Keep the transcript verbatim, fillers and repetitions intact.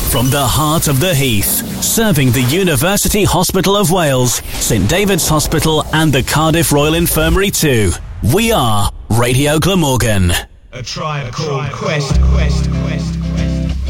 From the heart of the Heath, serving the University Hospital of Wales, St David's Hospital and the Cardiff Royal Infirmary too. We are Radio Glamorgan. A tribe called Quest, Quest, Quest.